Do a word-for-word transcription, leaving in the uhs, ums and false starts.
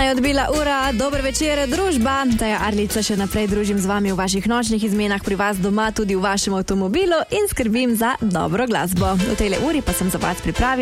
je odbila ura, dober večer, družba. Taja Arlica še naprej družim z vami v vaših nočnih izmenah, pri vas doma, tudi v vašem avtomobilu in skrbim za dobro glasbo. V tejle uri pa sem za vas pripravila